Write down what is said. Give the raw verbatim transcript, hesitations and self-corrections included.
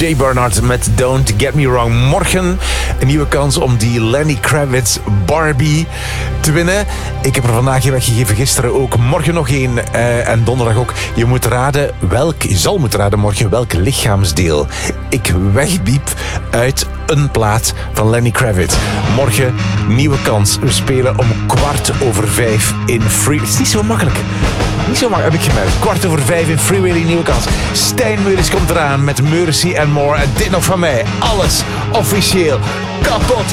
Jay Barnard met Don't Get Me Wrong. Morgen een nieuwe kans om die Lenny Kravitz Barbie te winnen. Ik heb er vandaag een weggegeven, gisteren ook. Morgen nog één uh, en donderdag ook. Je moet raden welk, je zal moeten raden morgen welk lichaamsdeel ik wegbiep uit een plaat van Lenny Kravitz. Morgen nieuwe kans. We spelen om kwart over vijf in Free... Het is niet zo makkelijk. Niet zo makkelijk, heb ik gemerkt. Kwart over vijf in Freeway, die nieuwe kans. Stijn Meuris komt eraan met Mercy and More. En dit nog van mij. Alles officieel kapot.